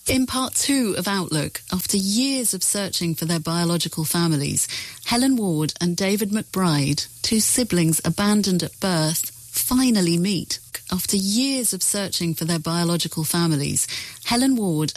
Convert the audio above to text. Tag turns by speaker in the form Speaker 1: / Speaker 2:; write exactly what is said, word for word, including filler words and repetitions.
Speaker 1: In part two of Outlook, after years of searching for their biological families, Helen Ward and David McBride, two siblings abandoned at birth, finally meet. After years of searching for their biological families, Helen Ward